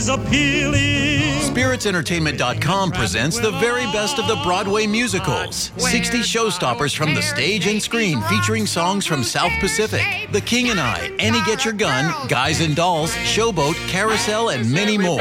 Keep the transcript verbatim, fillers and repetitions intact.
appealing. Spirits Entertainment dot com presents the very best of the Broadway musicals. sixty showstoppers from the stage and screen featuring songs from South Pacific, The King and I, Annie Get Your Gun, Guys and Dolls, Showboat, Carousel, and many more.